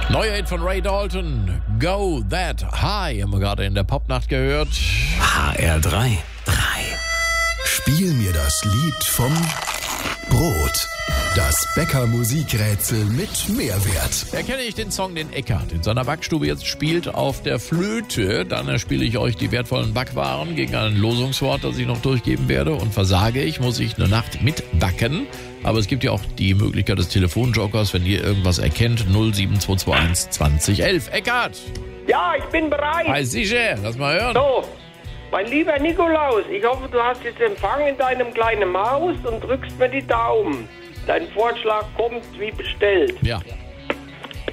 Neuer Hit von Ray Dalton, Go That High, haben wir gerade in der Popnacht gehört. HR3. Spiel mir das Lied vom Brot. Das Bäcker-Musikrätsel mit Mehrwert. Erkenne ich den Song, den Eckart in seiner Backstube jetzt spielt, auf der Flöte, dann spiele ich euch die wertvollen Backwaren gegen ein Losungswort, das ich noch durchgeben werde. Und versage ich, muss ich eine Nacht mitbacken. Aber es gibt ja auch die Möglichkeit des Telefonjokers, wenn ihr irgendwas erkennt, 07221 2011. Eckart! Ja, ich bin bereit. Hi, sicher, lass mal hören. So, mein lieber Nikolaus, ich hoffe, du hast jetzt Empfang in deinem kleinen Maus und drückst mir die Daumen. Dein Vorschlag kommt wie bestellt. Ja.